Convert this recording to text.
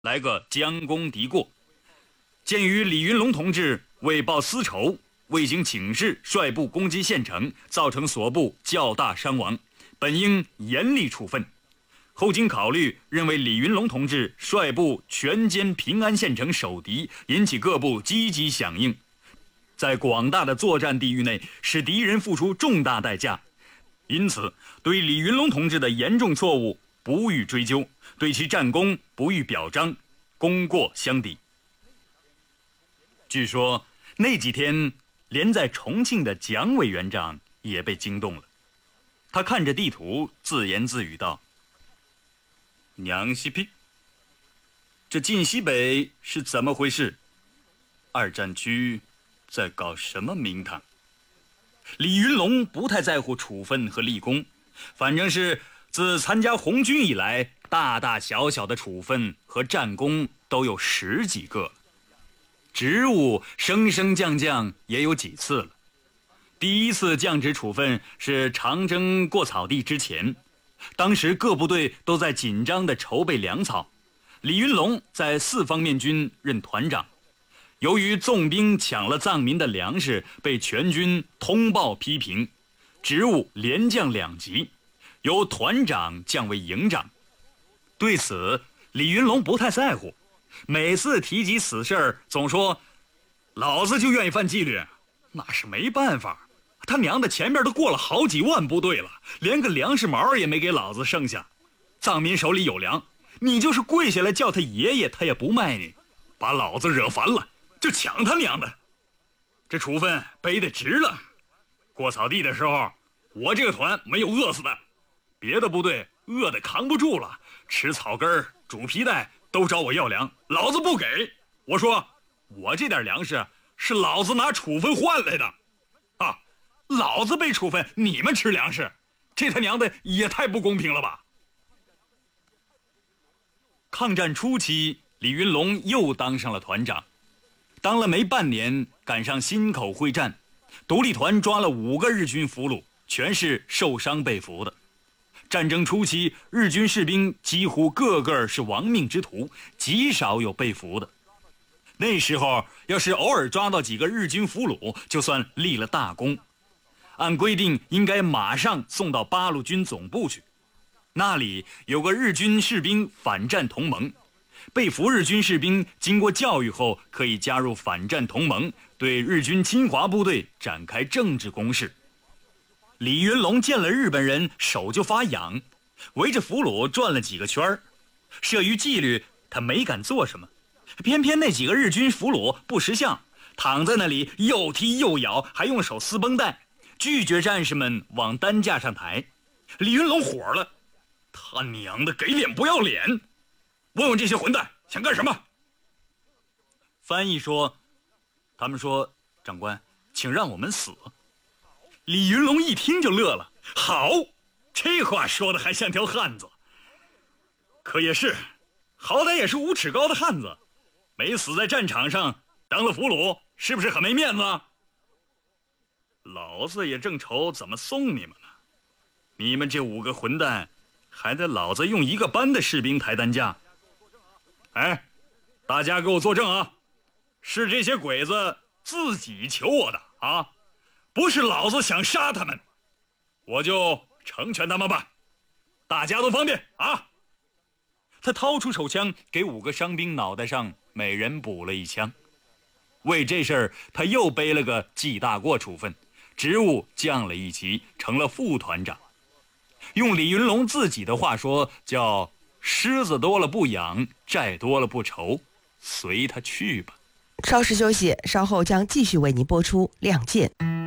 来个将功敌过。鉴于李云龙同志为报私仇，未经请示率部攻击县城，造成所部较大伤亡，本应严厉处分。后经考虑，认为李云龙同志率部全歼平安县城守敌，引起各部积极响应，在广大的作战地域内使敌人付出重大代价，因此对李云龙同志的严重错误不予追究，对其战功不予表彰，功过相抵。据说那几天连在重庆的蒋委员长也被惊动了，他看着地图自言自语道：娘西屁，这晋西北是怎么回事？二战区在搞什么名堂？李云龙不太在乎处分和立功，反正是自参加红军以来，大大小小的处分和战功都有10几个，职务升升降降也有几次了。第一次降职处分是长征过草地之前，当时各部队都在紧张地筹备粮草，李云龙在4方面军任团长。由于纵兵抢了藏民的粮食，被全军通报批评，职务连降2级，由团长降为营长。对此，李云龙不太在乎，每次提及此事儿，总说老子就愿意犯纪律，那是没办法。他娘的，前面都过了好几万部队了，连个粮食毛也没给老子剩下。藏民手里有粮，你就是跪下来叫他爷爷，他也不卖你，把老子惹烦了就抢他娘的。这处分背得直了。过草地的时候，我这个团没有饿死的，别的部队饿得扛不住了，吃草根煮皮带都找我要粮，老子不给。我说我这点粮食是老子拿处分换来的啊，老子被处分，你们吃粮食，这他娘的也太不公平了吧。抗战初期，李云龙又当上了团长，当了没半年，赶上忻口会战，独立团抓了5个日军俘虏，全是受伤被俘的。战争初期，日军士兵几乎个个是亡命之徒，极少有被俘的。那时候要是偶尔抓到几个日军俘虏，就算立了大功。按规定应该马上送到八路军总部去，那里有个日军士兵反战同盟，被俘日军士兵经过教育后，可以加入反战同盟，对日军侵华部队展开政治攻势。李云龙见了日本人手就发痒，围着俘虏转了几个圈儿，慑于纪律，他没敢做什么。偏偏那几个日军俘虏不识相，躺在那里又踢又咬，还用手撕绷带，拒绝战士们往担架上抬。李云龙火了，他娘的给脸不要脸，问问这些混蛋想干什么。翻译说，他们说长官请让我们死。李云龙一听就乐了，好，这话说的还像条汉子。可也是，好歹也是5尺高的汉子，没死在战场上，当了俘虏，是不是很没面子？老子也正愁怎么送你们呢，你们这5个混蛋还得老子用1个班的士兵抬担架。哎，大家给我作证啊，是这些鬼子自己求我的啊，不是老子想杀他们，我就成全他们吧，大家都方便啊。他掏出手枪，给5个伤兵脑袋上每人补了1枪。为这事儿，他又背了个记大过处分，职务降了1级，成了副团长。用李云龙自己的话说，叫狮子多了不痒，债多了不愁，随他去吧。 稍事休息，稍后将继续为您播出《亮剑》。